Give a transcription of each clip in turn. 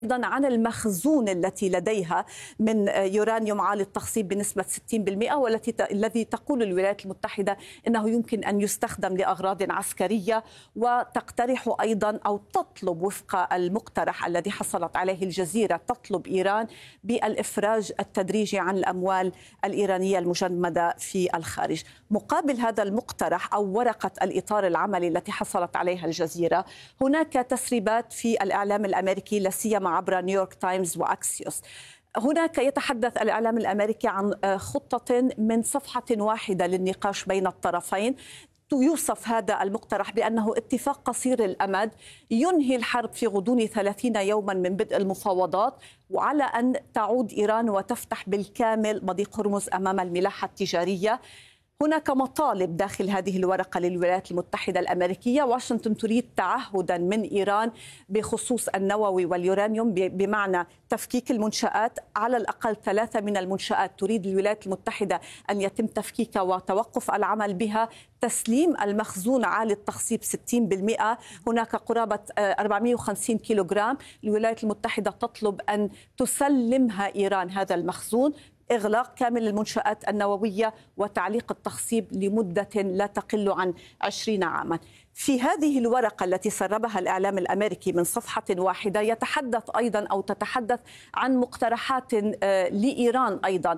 أيضا عن المخزون التي لديها من يورانيوم عالي التخصيب بنسبة 60%، الذي تقول الولايات المتحدة أنه يمكن أن يستخدم لأغراض عسكرية، وتقترح أيضا أو تطلب وفق المقترح الذي حصلت عليه الجزيرة، تطلب إيران بالإفراج التدريجي عن الأموال الإيرانية المجمدة في الخارج. مقابل هذا المقترح أو ورقة الإطار العملي التي حصلت عليها الجزيرة، هناك تسريبات في الإعلام الأمريكي لا سيما عبر نيويورك تايمز وأكسيوس. هناك يتحدث الإعلام الأمريكي عن خطة من صفحة واحدة للنقاش بين الطرفين. يوصف هذا المقترح بأنه اتفاق قصير الأمد ينهي الحرب في غضون 30 يوما من بدء المفاوضات، وعلى أن تعود إيران وتفتح بالكامل مضيق هرمز أمام الملاحة التجارية. هناك مطالب داخل هذه الورقة للولايات المتحدة الأمريكية. واشنطن تريد تعهدا من إيران بخصوص النووي واليورانيوم، بمعنى تفكيك المنشآت، على الأقل 3 من المنشآت تريد الولايات المتحدة أن يتم تفكيكها وتوقف العمل بها، تسليم المخزون عالي التخصيب 60%. هناك قرابة 450 كيلوغرام، الولايات المتحدة تطلب أن تسلمها إيران هذا المخزون، إغلاق كامل المنشآت النووية وتعليق التخصيب لمدة لا تقل عن 20 عاما. في هذه الورقة التي سربها الإعلام الأمريكي من صفحة واحدة يتحدث أيضا أو تتحدث عن مقترحات لإيران أيضا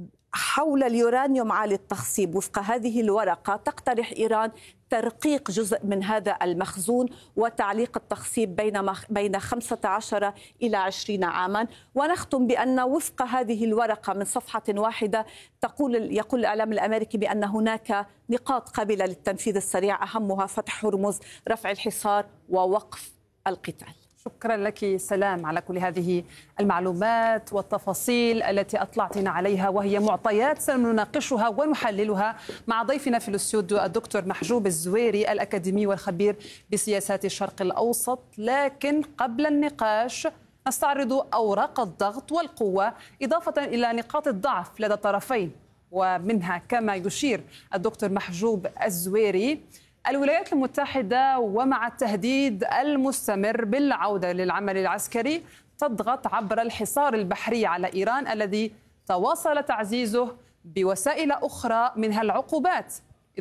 حول اليورانيوم عالي التخصيب. وفق هذه الورقة تقترح إيران ترقيق جزء من هذا المخزون وتعليق التخصيب بين 15 إلى 20 عاما. ونختم بأن وفق هذه الورقة من صفحة واحدة يقول الإعلام الأمريكي بأن هناك نقاط قابلة للتنفيذ السريع، أهمها فتح هرمز، رفع الحصار، ووقف القتال. شكرا لك سلام على كل هذه المعلومات والتفاصيل التي أطلعتنا عليها، وهي معطيات سنناقشها ونحللها مع ضيفنا في الاستوديو الدكتور محجوب الزويري، الأكاديمي والخبير بسياسات الشرق الأوسط. لكن قبل النقاش نستعرض أوراق الضغط والقوة، إضافة إلى نقاط الضعف لدى الطرفين، ومنها كما يشير الدكتور محجوب الزويري الولايات المتحدة ومع التهديد المستمر بالعودة للعمل العسكري تضغط عبر الحصار البحري على إيران، الذي تواصل تعزيزه بوسائل أخرى منها العقوبات،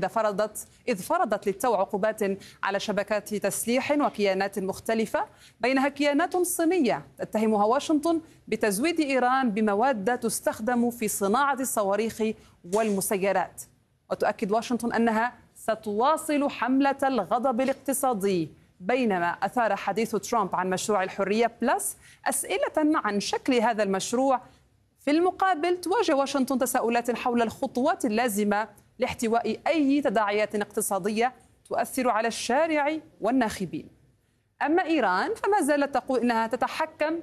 إذ فرضت للتو عقوبات على شبكات تسليح وكيانات مختلفة، بينها كيانات صينية تتهمها واشنطن بتزويد إيران بمواد تستخدم في صناعة الصواريخ والمسيرات. وتؤكد واشنطن أنها ستواصل حملة الغضب الاقتصادي، بينما أثار حديث ترامب عن مشروع الحرية بلس أسئلة عن شكل هذا المشروع. في المقابل تواجه واشنطن تساؤلات حول الخطوات اللازمة لاحتواء أي تداعيات اقتصادية تؤثر على الشارع والناخبين. أما إيران فما زالت تقول إنها تتحكم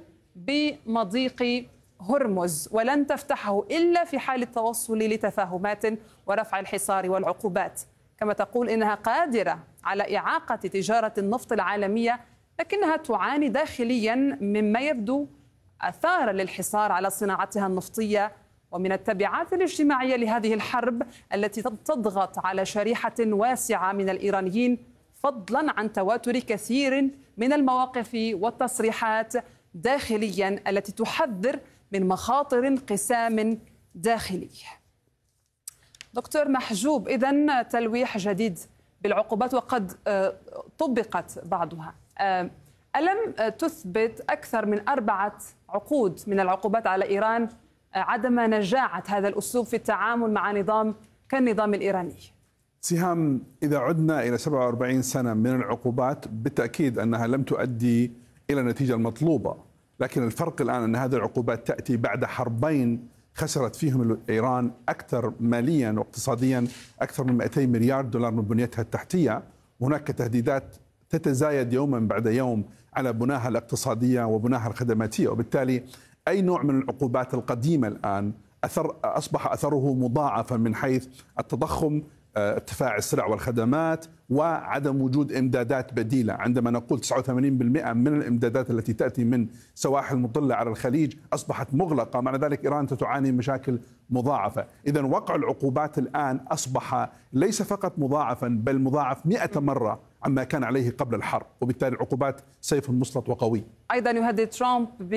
بمضيق هرمز ولن تفتحه إلا في حال التوصل لتفاهمات ورفع الحصار والعقوبات، كما تقول إنها قادرة على إعاقة تجارة النفط العالمية، لكنها تعاني داخليا مما يبدو آثارا للحصار على صناعتها النفطية ومن التبعات الاجتماعية لهذه الحرب التي تضغط على شريحة واسعة من الإيرانيين، فضلا عن تواتر كثير من المواقف والتصريحات داخليا التي تحذر من مخاطر انقسام داخلي. دكتور محجوب، إذن تلويح جديد بالعقوبات وقد طبقت بعضها، ألم تثبت أكثر من 4 عقود من العقوبات على إيران عدم نجاعة هذا الأسلوب في التعامل مع نظام كالنظام الإيراني؟ سهام، إذا عدنا إلى 47 سنة من العقوبات بالتأكيد أنها لم تؤدي إلى النتيجة المطلوبة، لكن الفرق الآن أن هذه العقوبات تأتي بعد حربين خسرت فيهم إيران أكثر ماليا واقتصاديا، أكثر من 200 مليار دولار من بنيتها التحتية. هناك تهديدات تتزايد يوما بعد يوم على بناها الاقتصادية وبناها الخدماتية، وبالتالي أي نوع من العقوبات القديمة الآن أصبح أثره مضاعفا من حيث التضخم، ارتفاع السلع والخدمات، وعدم وجود إمدادات بديلة. عندما نقول 89% من الإمدادات التي تأتي من سواحل مطلة على الخليج أصبحت مغلقة، معنى ذلك إيران تعاني مشاكل مضاعفة. إذن وقع العقوبات الآن أصبح ليس فقط مضاعفا بل مضاعف 100 مرة عما كان عليه قبل الحرب، وبالتالي العقوبات سيف مسلط وقوي. أيضا يهدد ترامب